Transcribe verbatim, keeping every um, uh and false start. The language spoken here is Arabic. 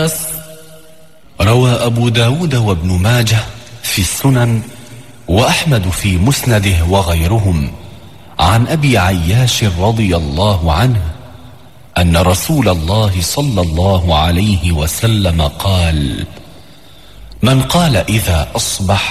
عباس. روى أبو داود وابن ماجه في السنن وأحمد في مسنده وغيرهم عن أبي عياش رضي الله عنه أن رسول الله صلى الله عليه وسلم قال: من قال إذا أصبح